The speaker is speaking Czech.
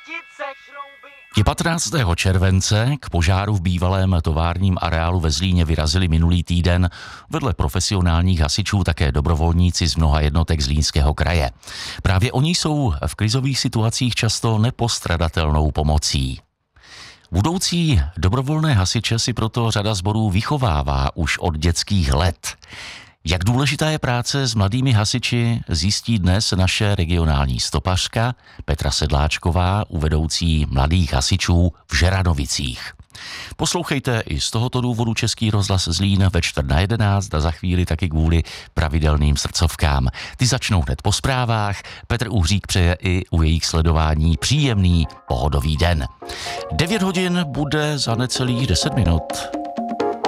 Je 15. července, k požáru v bývalém továrním areálu ve Zlíně vyrazili minulý týden vedle profesionálních hasičů také dobrovolníci z mnoha jednotek Zlínského kraje. Právě oni jsou v krizových situacích často nepostradatelnou pomocí. Budoucí dobrovolné hasiče si proto řada sborů vychovává už od dětských let. Jak důležitá je práce s mladými hasiči, zjistí dnes naše regionální stopařka Petra Sedláčková u vedoucí mladých hasičů v Žeranovicích. Poslouchejte i z tohoto důvodu Český rozhlas Zlín ve 10:45 a za chvíli taky kvůli pravidelným srdcovkám. Ty začnou hned po zprávách, Petr Uhřík přeje i u jejich sledování příjemný pohodový den. 9 hodin bude za necelých 10 minut.